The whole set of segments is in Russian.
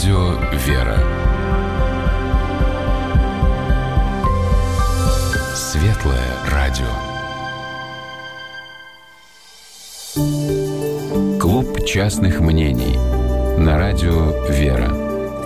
Радио «Вера». Светлое радио. Клуб частных мнений на радио «Вера».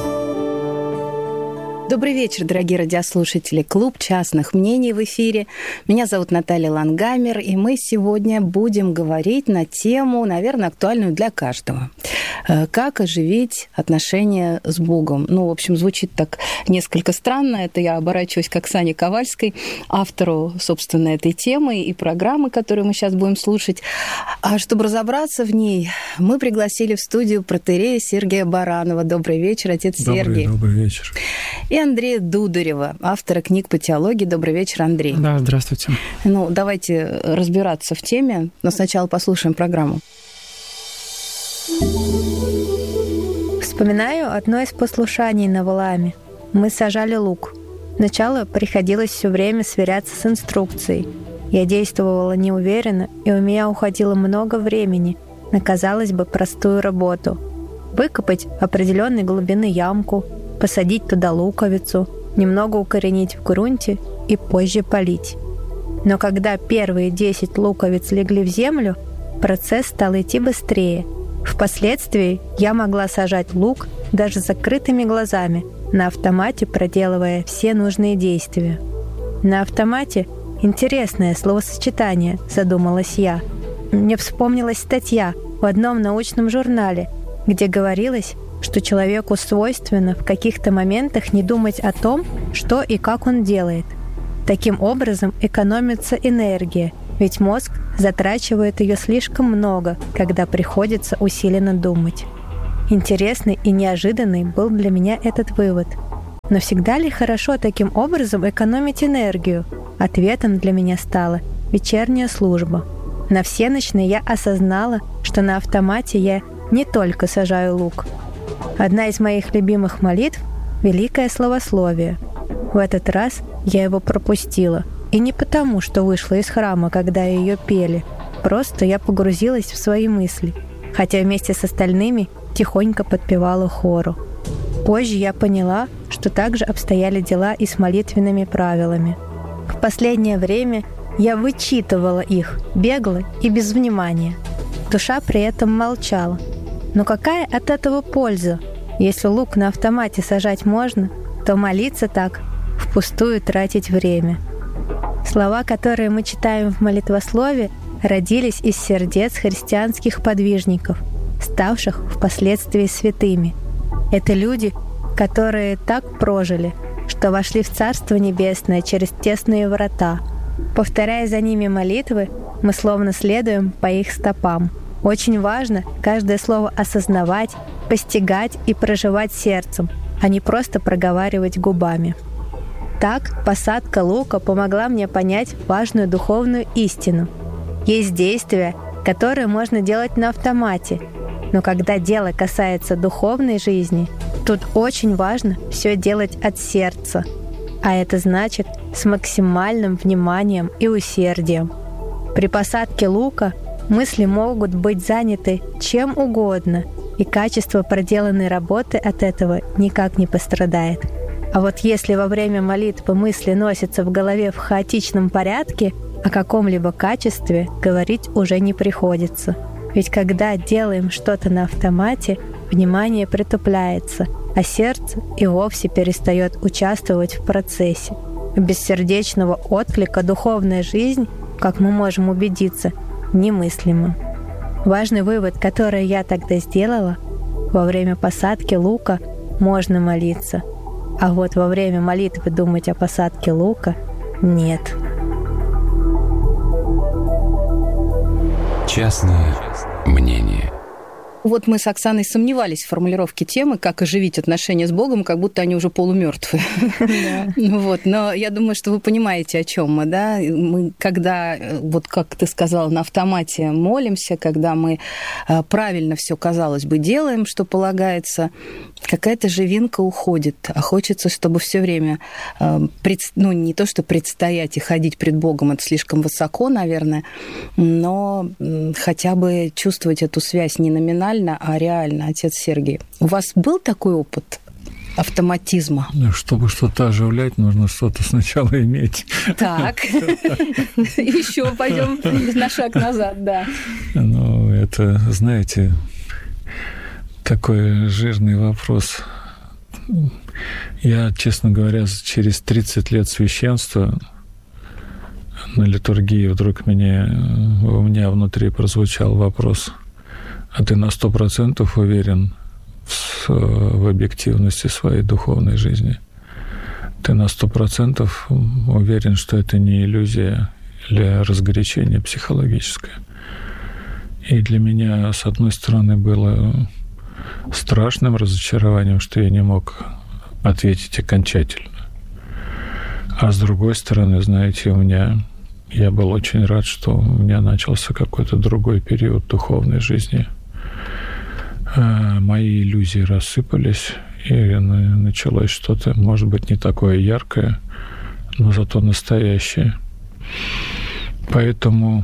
Добрый вечер, дорогие радиослушатели. Клуб частных мнений в эфире. Меня зовут Наталья Лангамер, и мы сегодня будем говорить на тему, наверное, актуальную для каждого. Как оживить отношения с Богом? В общем, звучит так несколько странно. Это я оборачиваюсь к Оксане Ковальской, автору, собственно, этой темы и программы, которую мы сейчас будем слушать. А чтобы разобраться в ней, мы пригласили в студию протоиерея Сергия Баранова. Добрый вечер, отец Сергий. Добрый вечер. И Андрея Дударева, автора книг по теологии. Добрый вечер, Андрей. Да, здравствуйте. Давайте разбираться в теме, но сначала послушаем программу. Вспоминаю одно из послушаний на Валааме. Мы сажали лук. Сначала приходилось все время сверяться с инструкцией. Я действовала неуверенно, и у меня уходило много времени на, казалось бы, простую работу. Выкопать определенной глубины ямку, посадить туда луковицу, немного укоренить в грунте и позже полить. Но когда первые 10 луковиц легли в землю, процесс стал идти быстрее. Впоследствии я могла сажать лук даже с закрытыми глазами, на автомате проделывая все нужные действия. На автомате — интересное словосочетание, задумалась я. Мне вспомнилась статья в одном научном журнале, где говорилось, что человеку свойственно в каких-то моментах не думать о том, что и как он делает. Таким образом экономится энергия, ведь мозг затрачивает ее слишком много, когда приходится усиленно думать. Интересный и неожиданный был для меня этот вывод. Но всегда ли хорошо таким образом экономить энергию? Ответом для меня стала вечерняя служба. На всенощной я осознала, что на автомате я не только сажаю лук. Одна из моих любимых молитв — великое словословие. В этот раз я его пропустила. И не потому, что вышла из храма, когда ее пели. Просто я погрузилась в свои мысли, хотя вместе с остальными тихонько подпевала хору. Позже я поняла, что также обстояли дела и с молитвенными правилами. В последнее время я вычитывала их, бегло и без внимания. Душа при этом молчала. Но какая от этого польза? Если лук на автомате сажать можно, то молиться так — впустую тратить время. Слова, которые мы читаем в молитвослове, родились из сердец христианских подвижников, ставших впоследствии святыми. Это люди, которые так прожили, что вошли в Царство Небесное через тесные врата. Повторяя за ними молитвы, мы словно следуем по их стопам. Очень важно каждое слово осознавать, постигать и проживать сердцем, а не просто проговаривать губами. Так, посадка лука помогла мне понять важную духовную истину. Есть действия, которые можно делать на автомате, но когда дело касается духовной жизни, тут очень важно все делать от сердца, а это значит с максимальным вниманием и усердием. При посадке лука мысли могут быть заняты чем угодно, и качество проделанной работы от этого никак не пострадает. А вот если во время молитвы мысли носятся в голове в хаотичном порядке, о каком-либо качестве говорить уже не приходится. Ведь когда делаем что-то на автомате, внимание притупляется, а сердце и вовсе перестает участвовать в процессе. Без сердечного отклика духовная жизнь, как мы можем убедиться, немыслима. Важный вывод, который я тогда сделала: во время посадки лука можно молиться, а вот во время молитвы думать о посадке лука нет. Частное мнение. Вот мы с Оксаной сомневались в формулировке темы, как оживить отношения с Богом, как будто они уже полумертвые. Но я думаю, что вы понимаете, о чем мы, да? Мы, когда, вот как ты сказала, на автомате молимся, когда мы правильно все, казалось бы, делаем, что полагается, какая-то живинка уходит, а хочется, чтобы все время, не то что предстоять и ходить пред Богом, это слишком высоко, наверное, но хотя бы чувствовать эту связь не номинально, формально, а реально, отец Сергий. У вас был такой опыт автоматизма? Чтобы что-то оживлять, нужно что-то сначала иметь. Так, еще пойдем на шаг назад, да. Ну, это, знаете, такой жирный вопрос. Я, честно говоря, через 30 лет священства на литургии вдруг у меня внутри прозвучал вопрос: а ты на 100% уверен в объективности своей духовной жизни? Ты на 100% уверен, что это не иллюзия или разгорячение психологическое? И для меня, с одной стороны, было страшным разочарованием, что я не мог ответить окончательно. А с другой стороны, знаете, я был очень рад, что у меня начался какой-то другой период духовной жизни. Мои иллюзии рассыпались, и началось что-то, может быть, не такое яркое, но зато настоящее. Поэтому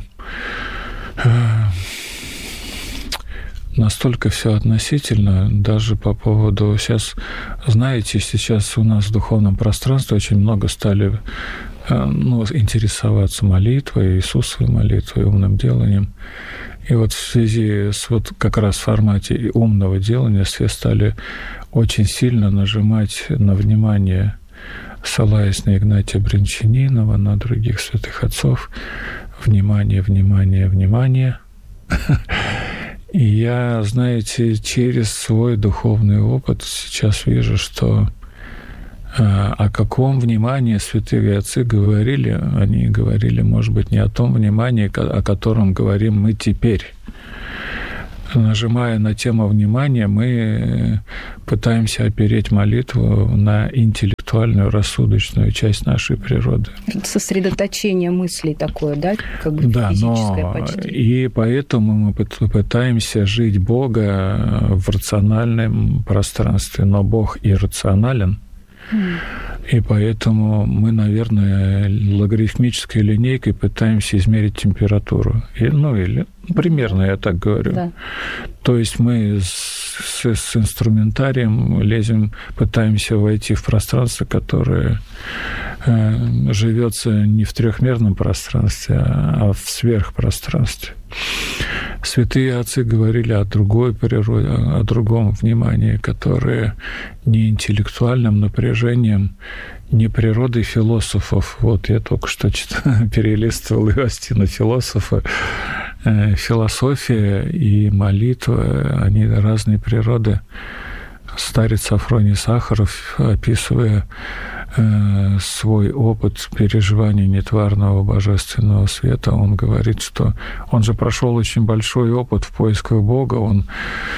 настолько все относительно, даже по поводу... Сейчас у нас в духовном пространстве очень много стали интересоваться молитвой, Иисусовой молитвой, умным деланием. И вот в связи с как раз в формате умного делания все стали очень сильно нажимать на внимание, ссылаясь на Игнатия Брянчанинова, на других святых отцов. Внимание, внимание, внимание. И я, знаете, через свой духовный опыт сейчас вижу, что о каком внимании святые отцы говорили. Они говорили, может быть, не о том внимании, о котором говорим мы теперь. Нажимая на тему внимания, мы пытаемся опереть молитву на интеллектуальную, рассудочную часть нашей природы. Сосредоточение мыслей такое, да? Как бы физическое почти. И поэтому мы пытаемся жить Бога в рациональном пространстве, но Бог иррационален. И поэтому мы, наверное, логарифмической линейкой пытаемся измерить температуру. Или примерно я так говорю. Да. То есть мы с инструментарием лезем, пытаемся войти в пространство, которое живется не в трехмерном пространстве, а в сверхпространстве. Святые отцы говорили о другой природе, о другом внимании, которое не интеллектуальным напряжением, не природой философов. Вот я только что перелистывал Иостина философа. Философия и молитва, они разные природы. Старец Афроний Сахаров, описывая свой опыт переживания нетварного божественного света, он говорит, что он же прошел очень большой опыт в поисках Бога, он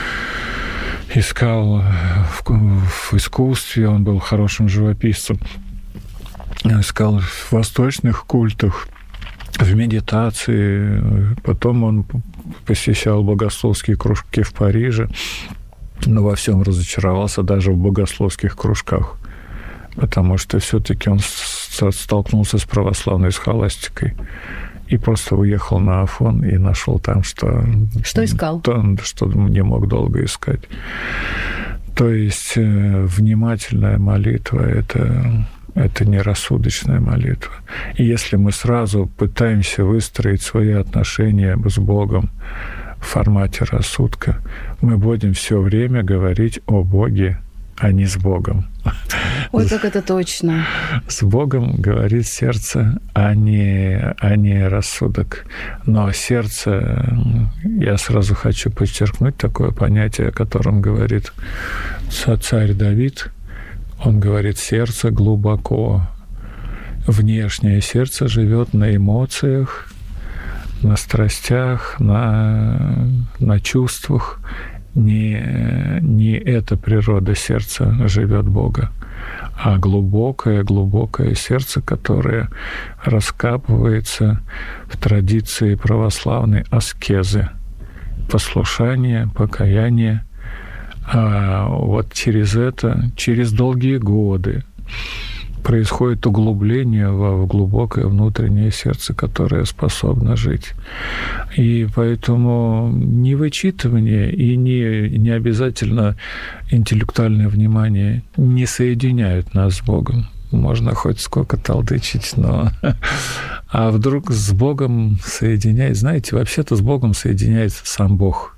искал в искусстве, он был хорошим живописцем, искал в восточных культах, в медитации, потом он посещал богословские кружки в Париже, но во всем разочаровался, даже в богословских кружках, потому что все-таки он столкнулся с православной схоластикой и просто уехал на Афон и нашел там, что искал, что не мог долго искать. То есть внимательная молитва – это не рассудочная молитва. И если мы сразу пытаемся выстроить свои отношения с Богом в формате рассудка, мы будем все время говорить о Боге, а не с Богом. Ой, как это точно. С Богом говорит сердце, а не рассудок. Но сердце, я сразу хочу подчеркнуть такое понятие, о котором говорит царь Давид. Он говорит, сердце глубоко. Внешнее сердце живет на эмоциях, на страстях, на чувствах. Не эта природа сердца живет Бога, а глубокое сердце, которое раскапывается в традиции православной аскезы, послушания, покаяния. А вот через долгие годы происходит углубление в глубокое внутреннее сердце, которое способно жить. И поэтому ни вычитывание и не обязательно интеллектуальное внимание не соединяют нас с Богом. Можно хоть сколько толдычить, но... А вдруг с Богом соединяет... Знаете, вообще-то с Богом соединяется сам Бог.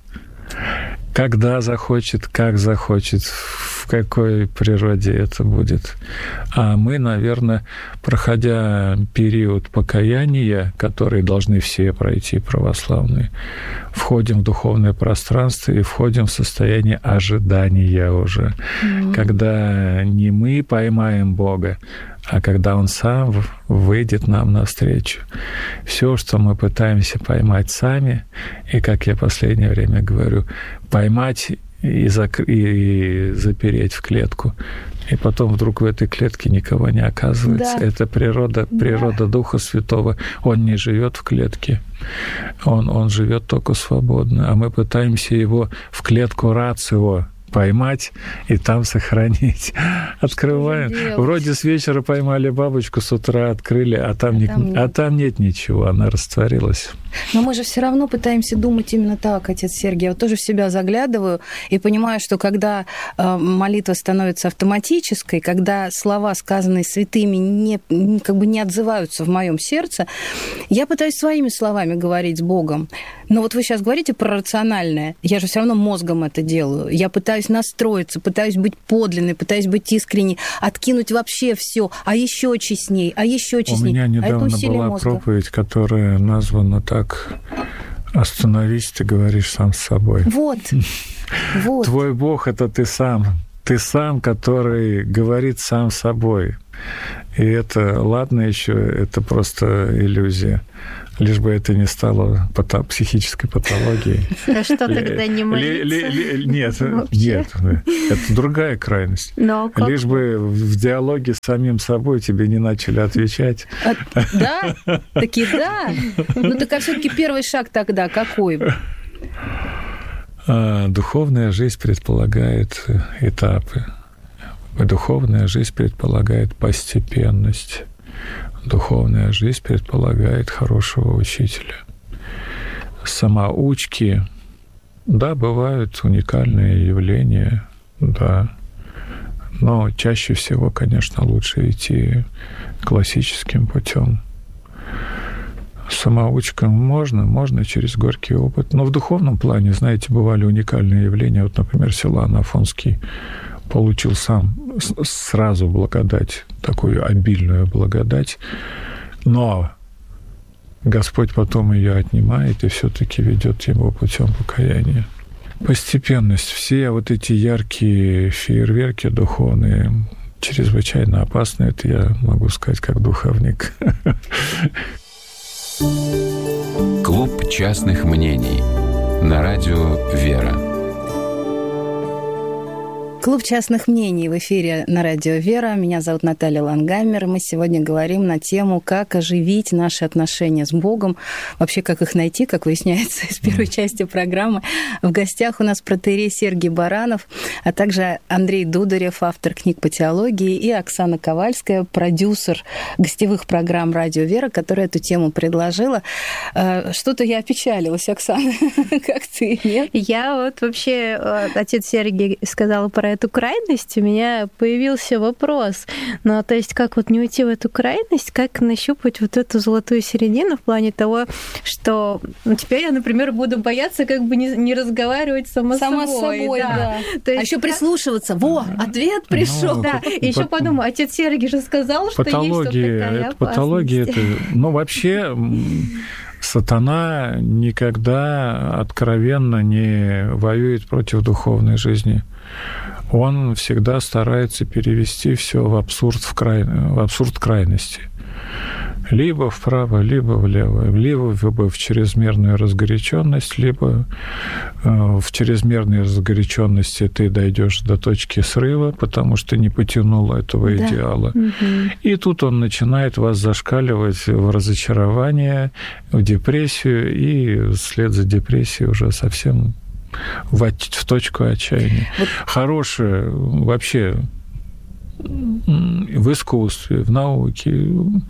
Когда захочет, как захочет, в какой природе это будет. А мы, наверное, проходя период покаяния, который должны все пройти православные, входим в духовное пространство и входим в состояние ожидания уже. Когда не мы поймаем Бога, а когда Он сам выйдет нам навстречу. Все, что мы пытаемся поймать сами, и, как я в последнее время говорю, поймать и запереть в клетку, и потом вдруг в этой клетке никого не оказывается. Да. Это природа Духа Святого. Он не живет в клетке, он живет только свободно, а мы пытаемся его в клетку рацио поймать и там сохранить. Открываем. Вроде с вечера поймали бабочку, с утра открыли, а там нет ничего, она растворилась. Но мы же все равно пытаемся думать именно так, отец Сергий. Я вот тоже в себя заглядываю и понимаю, что когда молитва становится автоматической, когда слова, сказанные святыми, не отзываются в моем сердце, я пытаюсь своими словами говорить с Богом. Но вот вы сейчас говорите про рациональное. Я же все равно мозгом это делаю. Я пытаюсь настроиться, пытаюсь быть подлинной, пытаюсь быть искренней, откинуть вообще все, а еще честней, а еще честней. У меня недавно была проповедь, которая названа так: «Остановись, ты говоришь сам с собой». Вот. Твой Бог — это ты сам. Ты сам, который говорит сам с собой. И это, ладно еще, это просто иллюзия. Лишь бы это не стало психической патологией. А что тогда не молиться? Нет, это другая крайность. Лишь бы в диалоге с самим собой тебе не начали отвечать. Да? Таки да. Ну так а все-таки первый шаг тогда какой? Духовная жизнь предполагает этапы. Духовная жизнь предполагает постепенность. Духовная жизнь предполагает хорошего учителя. Самоучки, да, бывают уникальные явления, да, но чаще всего, конечно, лучше идти классическим путем. Самоучкам можно через горький опыт, но в духовном плане, знаете, бывали уникальные явления. Вот, например, Силуан Афонский получил сам сразу благодать, такую обильную благодать, но Господь потом ее отнимает и все-таки ведет его путем покаяния. Постепенность. Все вот эти яркие фейерверки духовные чрезвычайно опасны. Это я могу сказать как духовник. Клуб частных мнений на радио «Вера». Клуб частных мнений в эфире на радио «Вера». Меня зовут Наталья Лангамер. Мы сегодня говорим на тему, как оживить наши отношения с Богом. Вообще, как их найти, как выясняется из первой части программы. В гостях у нас протоиерей Сергий Баранов, а также Андрей Дударев, автор книг по теологии, и Оксана Ковальская, продюсер гостевых программ «Радио «Вера», которая эту тему предложила. Что-то я опечалилась, Оксана. Как ты, нет? Я вот вообще, отец Сергий сказал про эту крайность, у меня появился вопрос. Ну, то есть, как вот не уйти в эту крайность, как нащупать вот эту золотую середину в плане того, что теперь я, например, буду бояться как бы не разговаривать сама с собой. Да. То есть, а еще прислушиваться. Во, ответ пришел. Да, и еще подумаю, отец Сергий же сказал, что есть вот такая опасность. Патология это... Ну, вообще... Сатана никогда откровенно не воюет против духовной жизни. Он всегда старается перевести все в абсурд крайности. Либо вправо, либо влево, либо в чрезмерную разгоряченность, либо в чрезмерной разгоряченности ты дойдешь до точки срыва, потому что не потянул этого идеала. И тут он начинает вас зашкаливать в разочарование, в депрессию, и вслед за депрессией уже совсем в точку отчаяния. Хорошее вообще... в искусстве, в науке.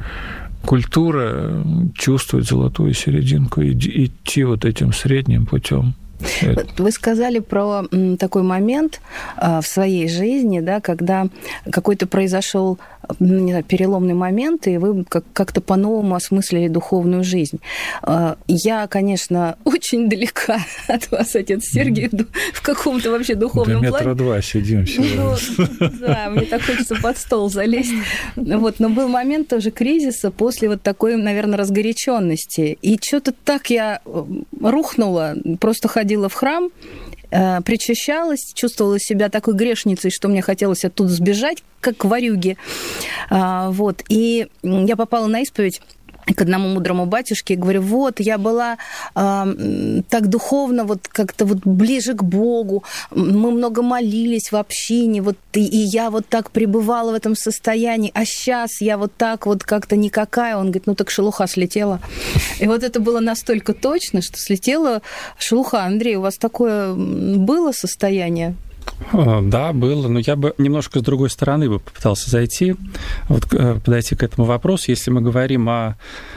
Культура чувствует золотую серединку, идти вот этим средним путем. Вы сказали про такой момент в своей жизни, да, когда какой-то произошел, не знаю, переломный момент, и вы как-то по-новому осмыслили духовную жизнь. Я, конечно, очень далека от вас, отец Сергий, в каком-то вообще духовном плане. До 1,2 сидим все. Да, мне так хочется под стол залезть. Вот, но был момент тоже кризиса после вот такой, наверное, разгоряченности. И что-то так я рухнула, просто ходила в храм, причащалась, чувствовала себя такой грешницей, что мне хотелось оттуда сбежать, как к варюге. Вот. И я попала на исповедь к одному мудрому батюшке и говорю, вот, я была так духовно, вот как-то вот ближе к Богу, мы много молились в общине, вот, и я вот так пребывала в этом состоянии, а сейчас я вот так вот как-то никакая. Он говорит, ну так шелуха слетела. И вот это было настолько точно, что слетела шелуха. Андрей, у вас такое было состояние? Да, было, но я бы немножко с другой стороны бы попытался подойти к этому вопросу. Если мы говорим о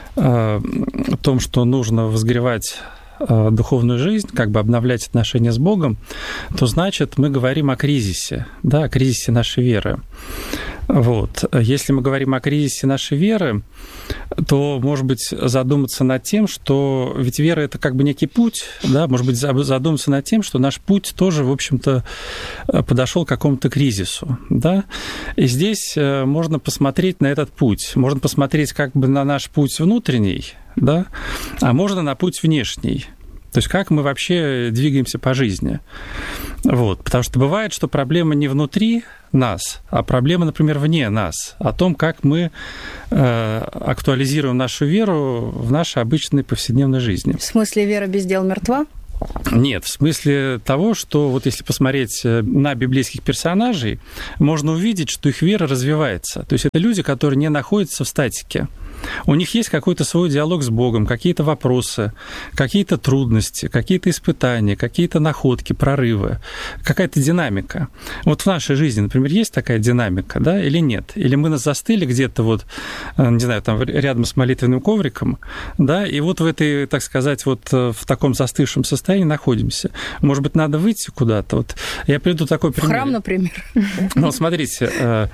том, что нужно возгревать духовную жизнь, как бы обновлять отношения с Богом, то значит мы говорим о кризисе, да, о кризисе нашей веры. Вот. Если мы говорим о кризисе нашей веры, то, может быть, задуматься над тем, что ведь вера – это как бы некий путь, да, может быть, задуматься над тем, что наш путь тоже, в общем-то, подошел к какому-то кризису, да, и здесь можно посмотреть на этот путь, можно посмотреть как бы на наш путь внутренний, да, а можно на путь внешний. То есть как мы вообще двигаемся по жизни. Вот. Потому что бывает, что проблема не внутри нас, а проблема, например, вне нас, о том, как мы актуализируем нашу веру в нашей обычной повседневной жизни. В смысле, вера без дел мертва? Нет, в смысле того, что вот если посмотреть на библейских персонажей, можно увидеть, что их вера развивается. То есть это люди, которые не находятся в статике. У них есть какой-то свой диалог с Богом, какие-то вопросы, какие-то трудности, какие-то испытания, какие-то находки, прорывы, какая-то динамика. Вот в нашей жизни, например, есть такая динамика, да, или нет? Или мы застыли где-то вот, не знаю, там рядом с молитвенным ковриком, да, и вот в этой, так сказать, вот в таком застывшем состоянии находимся. Может быть, надо выйти куда-то? Вот я приведу такой пример. В храм, например. Ну, смотрите,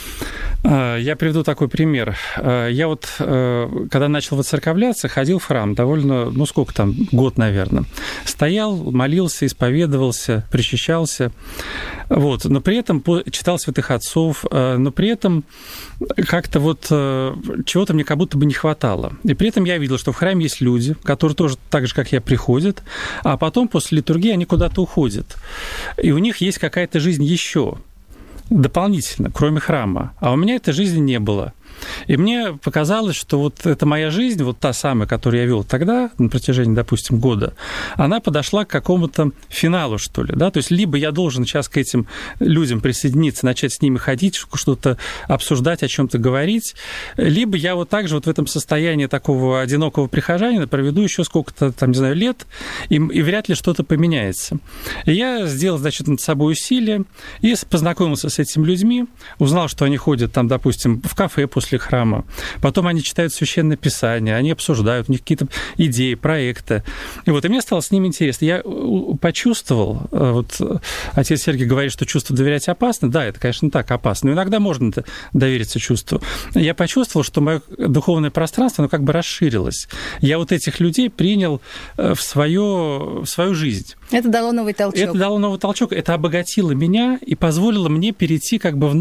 я приведу такой пример. Я вот, когда начал воцерковляться, ходил в храм довольно, ну, сколько там, год, наверное. Стоял, молился, исповедовался, причащался. Вот. Но при этом читал святых отцов, но при этом как-то вот чего-то мне как будто бы не хватало. И при этом я видел, что в храме есть люди, которые тоже так же, как я, приходят, а потом после литургии они куда-то уходят. И у них есть какая-то жизнь еще дополнительно, кроме храма. А у меня этой жизни не было. И мне показалось, что вот эта моя жизнь, вот та самая, которую я вел тогда, на протяжении, допустим, года, она подошла к какому-то финалу, что ли, да, то есть либо я должен сейчас к этим людям присоединиться, начать с ними ходить, что-то обсуждать, о чем-то говорить, либо я вот так же вот в этом состоянии такого одинокого прихожанина проведу еще сколько-то, там, не знаю, лет, и вряд ли что-то поменяется. И я сделал, значит, над собой усилие и познакомился с этими людьми, узнал, что они ходят там, допустим, в кафе после храма. Потом они читают Священное Писание, они обсуждают, у них какие-то идеи, проекты. И вот, и мне стало с ними интересно. Я почувствовал, вот отец Сергий говорит, что чувство доверять опасно. Да, это, конечно, так опасно, но иногда можно довериться чувству. Я почувствовал, что мое духовное пространство, оно как бы расширилось. Я вот этих людей принял в свою жизнь. Это дало новый толчок. Это дало новый толчок, это обогатило меня и позволило мне перейти как бы в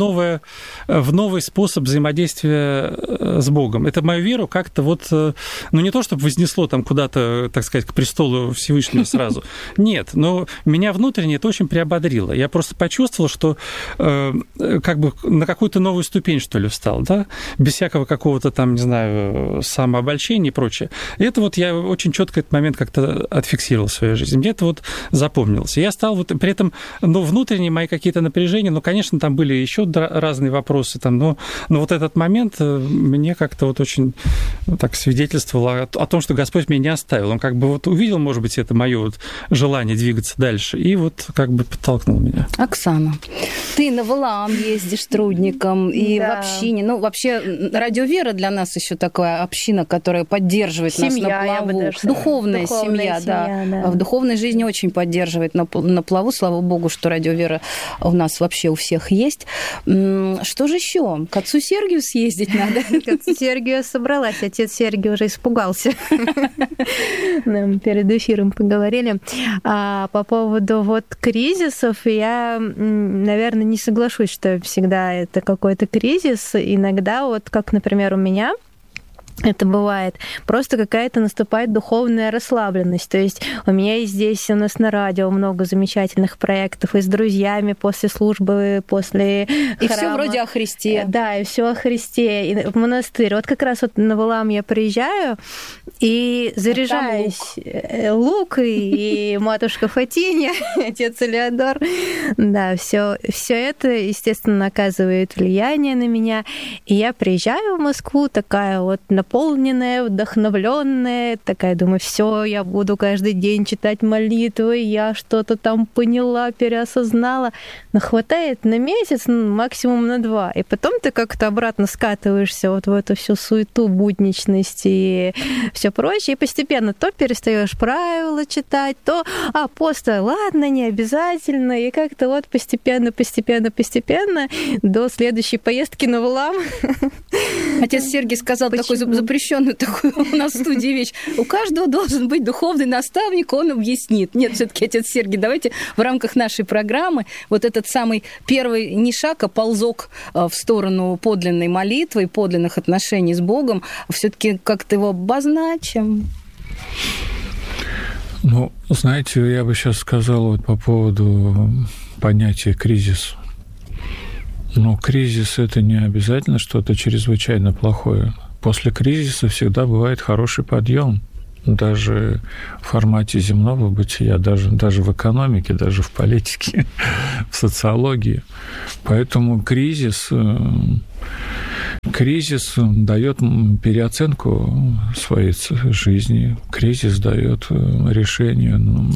новый способ взаимодействия с Богом. Это мою веру как-то вот, ну не то, чтобы вознесло там куда-то, так сказать, к престолу Всевышнего сразу. Нет, но меня внутренне это очень приободрило. Я просто почувствовал, что как бы на какую-то новую ступень, что ли, встал, да, без всякого какого-то там, не знаю, самообольщения и прочее. И это вот я очень четко этот момент как-то отфиксировал в своей жизни. Мне это вот запомнилось. Я стал вот при этом, ну, внутренние мои какие-то напряжения, ну, конечно, там были еще разные вопросы, там, но вот этот момент мне как-то вот очень так свидетельствовал о том, что Господь меня не оставил. Он как бы вот увидел, может быть, это мое вот желание двигаться дальше, и вот как бы подтолкнул меня. Оксана, Ты на Валаам ездишь трудником, и Да. в общине. Ну, вообще, Радио Вера для нас еще такая община, которая поддерживает нас Семья, на я бы плаву. даже сказала. Духовная семья, да. В духовной жизни очень поддерживает на плаву. Слава Богу, что Радио Вера у нас вообще у всех есть. Что же еще? К отцу Сергию съездить надо. К отцу Сергию собралась. Отец Сергий уже испугался. Мы перед эфиром поговорили. А по поводу вот кризисов, я, наверное, не соглашусь, что всегда это какой-то кризис. Иногда, вот как, например, у меня это бывает, просто какая-то наступает духовная расслабленность. То есть у меня и здесь, у нас на радио много замечательных проектов, и с друзьями после службы, после И храма. все вроде о Христе. Да, и все о Христе, и в монастырь. Вот как раз вот на Валаам я приезжаю и заряжаюсь. Лук и матушка Фатиния, отец Элеодор. Да, все это, естественно, оказывает влияние на меня. И я приезжаю в Москву такая вот наполненная, вдохновленная, такая, думаю, все, я буду каждый день читать молитвы, я что-то там поняла, переосознала. Но хватает на месяц, максимум на 2. И потом ты как-то обратно скатываешься вот в эту всю суету, будничность и все прочее. И постепенно то перестаешь правила читать, то поста, ладно, не обязательно. И как-то вот постепенно до следующей поездки на Валаам. Отец Сергий сказал такую запрещенную такую у нас в студии вещь. У каждого должен быть духовный наставник, он объяснит. Нет, все-таки, отец Сергий, давайте в рамках нашей программы вот этот самый первый не шаг, а ползок в сторону подлинной молитвы и подлинных отношений с Богом все-таки как-то его обозначим. Ну, знаете, я бы сейчас сказал вот по поводу понятия кризис. Но кризис – это не обязательно что-то чрезвычайно плохое. После кризиса всегда бывает хороший подъем. Даже в формате земного бытия, даже в экономике, даже в политике, в социологии. Поэтому кризис дает переоценку своей жизни, кризис дает решение,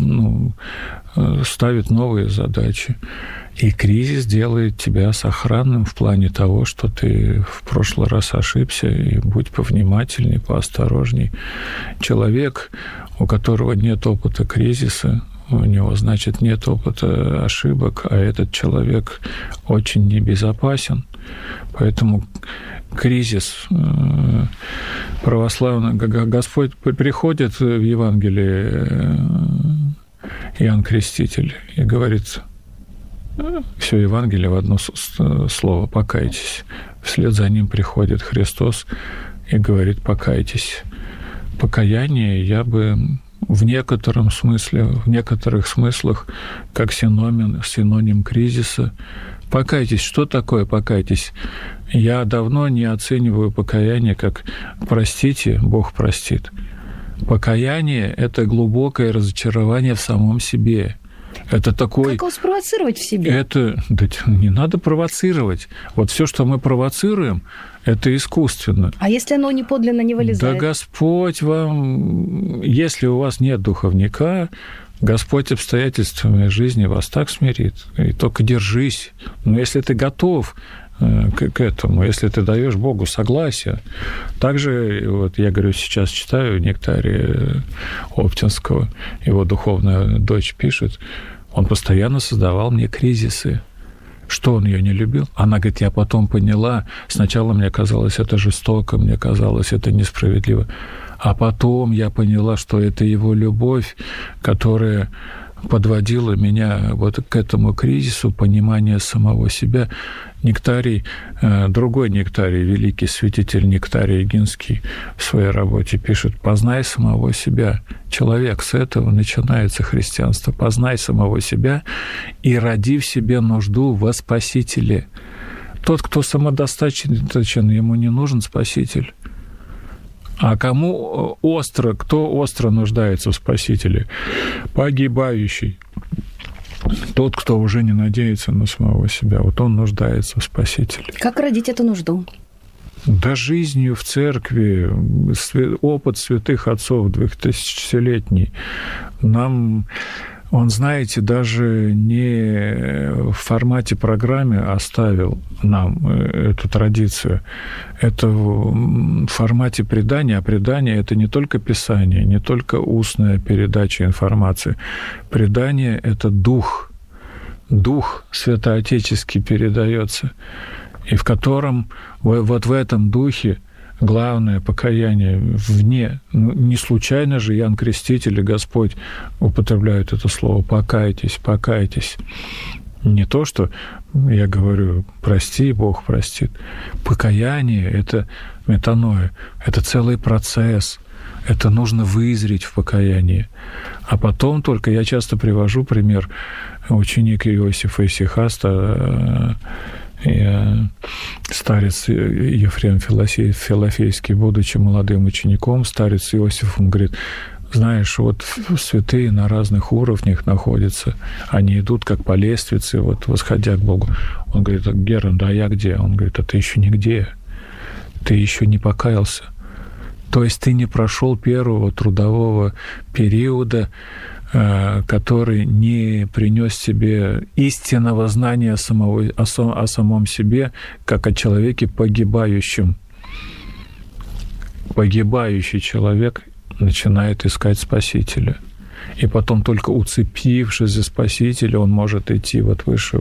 ставит новые задачи. И кризис делает тебя сохранным в плане того, что ты в прошлый раз ошибся, и будь повнимательней, поосторожней. Человек, у которого нет опыта кризиса, у него, значит, нет опыта ошибок, а этот человек очень небезопасен. Поэтому кризис православный, Господь приходит в Евангелии Иоанн Креститель и говорит: все Евангелие в одно слово: покайтесь. Вслед за ним приходит Христос и говорит: покайтесь. Покаяние я бы в некоторых смыслах, как синоним кризиса. Покайтесь. Что такое покайтесь? Я давно не оцениваю покаяние как «простите, Бог простит». Покаяние – это глубокое разочарование в самом себе. Это такой... Как его спровоцировать в себе? Это не надо провоцировать. Вот все, что мы провоцируем, это искусственно. А если оно подлинно не вылезает? Да Господь вам... Если у вас нет духовника, Господь обстоятельствами жизни вас так смирит. И только держись. Но если ты готов к этому, если ты даешь Богу согласие. Также, вот я говорю, сейчас читаю Нектария Оптинского, его духовная дочь пишет, он постоянно создавал мне кризисы. Что он ее не любил? Она говорит, я потом поняла, сначала мне казалось это жестоко, мне казалось это несправедливо, а потом я поняла, что это его любовь, которая подводила меня вот к этому кризису понимания самого себя. Нектарий, другой Нектарий, великий святитель Нектарий Егинский в своей работе пишет: «Познай самого себя». Человек, с этого начинается христианство. Познай самого себя и роди в себе нужду во Спасителе. Тот, кто самодостаточен, ему не нужен Спаситель. А кто остро нуждается в Спасителе? Погибающий. Тот, кто уже не надеется на самого себя, вот он нуждается в Спасителе. Как родить эту нужду? Да жизнью в церкви, опыт святых отцов 2000-летний. Нам Он, знаете, даже не в формате программы оставил нам эту традицию. Это в формате предания. А предание – это не только писание, не только устная передача информации. Предание – это дух. Дух святоотеческий передается, и в котором вот в этом духе главное покаяние вне. Не случайно же Иоанн Креститель и Господь употребляют это слово «покайтесь, покайтесь». Не то, что я говорю «прости, Бог простит». Покаяние – это метаноя, это целый процесс. Это нужно вызреть в покаянии. А потом только, я часто привожу пример, ученик Иосифа Исихаста, старец Ефрем Филофейский, будучи молодым учеником, старец Иосиф, он говорит: знаешь, вот святые на разных уровнях находятся, они идут как по лестнице, вот восходя к Богу. Он говорит: Герман, да я где? Он говорит: а ты еще нигде, ты еще не покаялся. То есть ты не прошел первого трудового периода, который не принес тебе истинного знания о самом себе, как о человеке погибающем. Погибающий человек начинает искать Спасителя. И потом, только уцепившись за Спасителя, он может идти вот выше.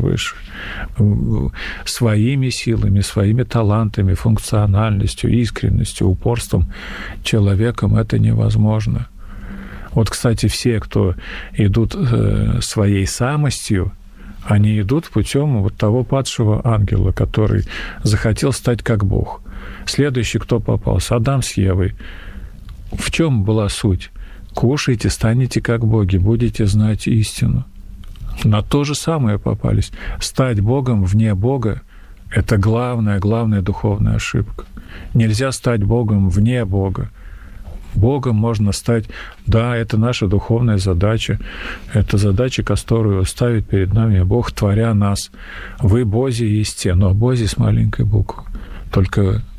Своими силами, своими талантами, функциональностью, искренностью, упорством человеком это невозможно. Вот, кстати, все, кто идут своей самостью, они идут путем вот того падшего ангела, который захотел стать как Бог. Следующий, кто попался? Адам с Евой. В чем была суть? Кушайте, станете как боги, будете знать истину. На то же самое попались. Стать Богом вне Бога – это главная духовная ошибка. Нельзя стать Богом вне Бога. Богом можно стать, да, это наша духовная задача, это задача, которую ставит перед нами Бог, творя нас. Вы Бози есте, но Бози с маленькой буквы. Только